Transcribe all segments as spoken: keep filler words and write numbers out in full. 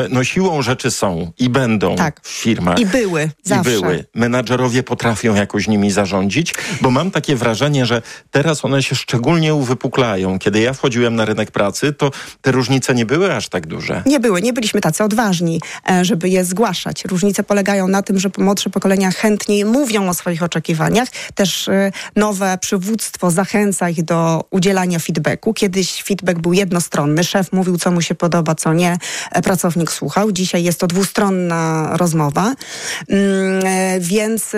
No siłą rzeczy są i będą tak. w firmach. I były, zawsze. I były. Menadżerowie potrafią jakoś nimi zarządzić, bo mam takie wrażenie, że teraz one się szczególnie uwypuklają. Kiedy ja wchodziłem na rynek pracy, to te różnice nie były aż tak duże. Nie były, nie byliśmy tacy odważni, żeby je zgłaszać. Różnice polegają na tym, że młodsze pokolenia chętniej mówią o swoich oczekiwaniach. Też nowe przywództwo zachęca ich do udzielania feedbacku. Kiedyś feedback był jednostronny. Szef mówił, co mu się podoba, co nie. Pracownik słuchał. Dzisiaj jest to dwustronna rozmowa. Więc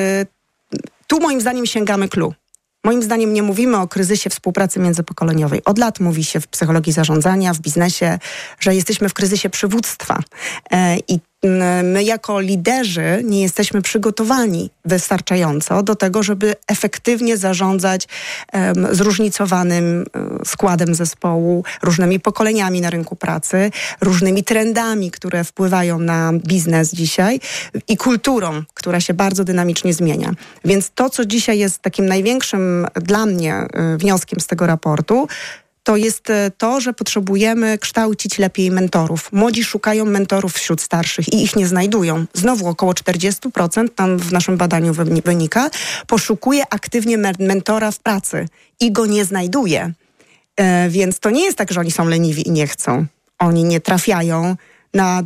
tu moim zdaniem sięgamy clou. Moim zdaniem nie mówimy o kryzysie współpracy międzypokoleniowej. Od lat mówi się w psychologii zarządzania, w biznesie, że jesteśmy w kryzysie przywództwa. I my jako liderzy nie jesteśmy przygotowani wystarczająco do tego, żeby efektywnie zarządzać um, zróżnicowanym um, składem zespołu, różnymi pokoleniami na rynku pracy, różnymi trendami, które wpływają na biznes dzisiaj i kulturą, która się bardzo dynamicznie zmienia. Więc to, co dzisiaj jest takim największym dla mnie y, wnioskiem z tego raportu, to jest to, że potrzebujemy kształcić lepiej mentorów. Młodzi szukają mentorów wśród starszych i ich nie znajdują. Znowu około czterdzieści procent tam w naszym badaniu wynika, poszukuje aktywnie mentora w pracy i go nie znajduje. E, więc to nie jest tak, że oni są leniwi i nie chcą. Oni nie trafiają na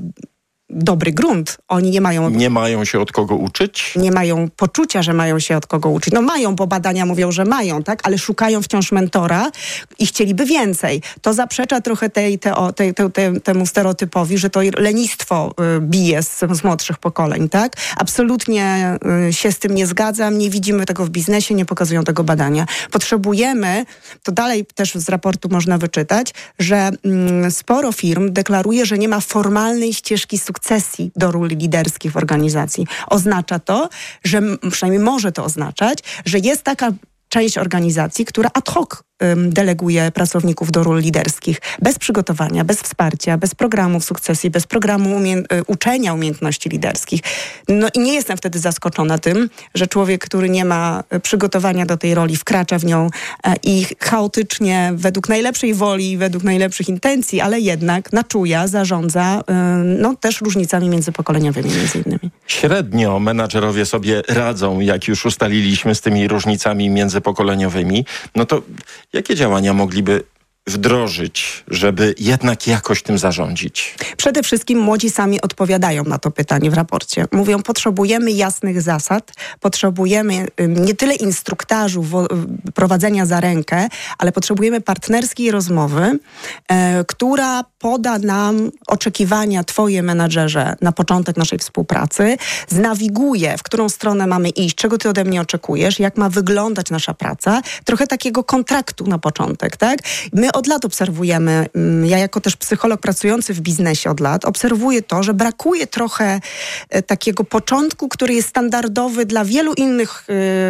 dobry grunt. Oni nie mają... Nie mają się od kogo uczyć? Nie mają poczucia, że mają się od kogo uczyć. No mają, bo badania mówią, że mają, tak? Ale szukają wciąż mentora i chcieliby więcej. To zaprzecza trochę tej, te, te, te, te, temu stereotypowi, że to lenistwo y, bije z, z młodszych pokoleń, tak? Absolutnie y, się z tym nie zgadzam. Nie widzimy tego w biznesie, nie pokazują tego badania. Potrzebujemy, to dalej też z raportu można wyczytać, że y, sporo firm deklaruje, że nie ma formalnej ścieżki sukcesu sukcesji do ról liderskich w organizacji. Oznacza to, że przynajmniej może to oznaczać, że jest taka część organizacji, która ad hoc um, deleguje pracowników do ról liderskich. Bez przygotowania, bez wsparcia, bez programów sukcesji, bez programu umie- uczenia umiejętności liderskich. No i nie jestem wtedy zaskoczona tym, że człowiek, który nie ma przygotowania do tej roli, wkracza w nią e, i chaotycznie, według najlepszej woli, według najlepszych intencji, ale jednak naczuja, zarządza e, no też różnicami międzypokoleniowymi między innymi. Średnio menadżerowie sobie radzą, jak już ustaliliśmy, z tymi różnicami międzypokoleniowymi. No to jakie działania mogliby wdrożyć, żeby jednak jakoś tym zarządzić? Przede wszystkim młodzi sami odpowiadają na to pytanie w raporcie. Mówią, potrzebujemy jasnych zasad, potrzebujemy nie tyle instruktażu prowadzenia za rękę, ale potrzebujemy partnerskiej rozmowy, e, która poda nam oczekiwania twoje menadżerze na początek naszej współpracy, znawiguje, w którą stronę mamy iść, czego ty ode mnie oczekujesz, jak ma wyglądać nasza praca. Trochę takiego kontraktu na początek, tak? My od lat obserwujemy, ja jako też psycholog pracujący w biznesie od lat, obserwuję to, że brakuje trochę takiego początku, który jest standardowy dla wielu innych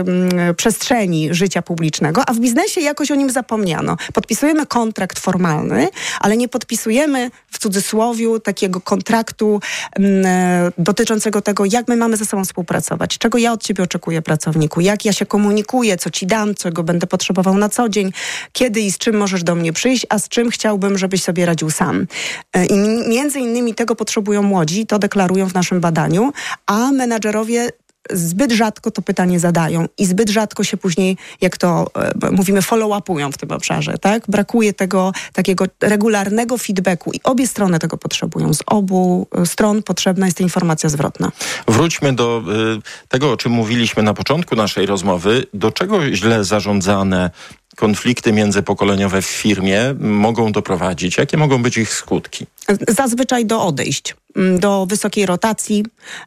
y, przestrzeni życia publicznego, a w biznesie jakoś o nim zapomniano. Podpisujemy kontrakt formalny, ale nie podpisujemy w cudzysłowiu takiego kontraktu y, dotyczącego tego, jak my mamy ze sobą współpracować, czego ja od ciebie oczekuję, pracowniku, jak ja się komunikuję, co ci dam, czego będę potrzebował na co dzień, kiedy i z czym możesz do mnie przyjść, a z czym chciałbym, żebyś sobie radził sam. I między innymi tego potrzebują młodzi, to deklarują w naszym badaniu, a menadżerowie zbyt rzadko to pytanie zadają i zbyt rzadko się później, jak to e, mówimy, follow-upują w tym obszarze, tak? Brakuje tego takiego regularnego feedbacku i obie strony tego potrzebują. Z obu stron potrzebna jest ta informacja zwrotna. Wróćmy do y, tego, o czym mówiliśmy na początku naszej rozmowy. Do czego źle zarządzane konflikty międzypokoleniowe w firmie mogą doprowadzić? Jakie mogą być ich skutki? Zazwyczaj do odejść, do wysokiej rotacji,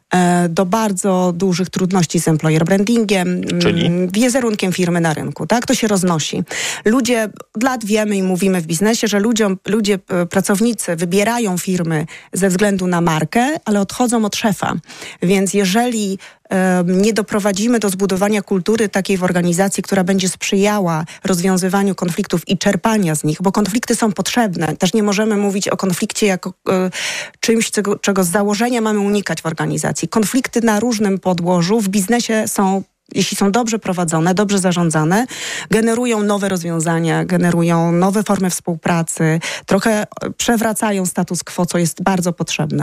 do bardzo dużych trudności z employer brandingiem, czyli wizerunkiem firmy na rynku. Tak? To się roznosi. Ludzie, od lat wiemy i mówimy w biznesie, że ludziom, ludzie, pracownicy wybierają firmy ze względu na markę, ale odchodzą od szefa. Więc jeżeli nie doprowadzimy do zbudowania kultury takiej w organizacji, która będzie sprzyjała rozwiązywaniu konfliktów i czerpania z nich, bo konflikty są potrzebne. Też nie możemy mówić o konflikcie jako e, czymś, czego, czego z założenia mamy unikać w organizacji. Konflikty na różnym podłożu w biznesie są jeśli są dobrze prowadzone, dobrze zarządzane, generują nowe rozwiązania, generują nowe formy współpracy, trochę przewracają status quo, co jest bardzo potrzebne.